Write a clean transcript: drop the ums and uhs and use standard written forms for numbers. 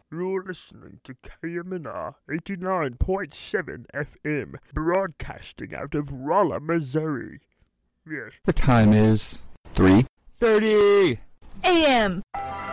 You're listening to KMNR 89.7 FM, broadcasting out of Rolla, Missouri. Yes. The time is 3:30 a.m.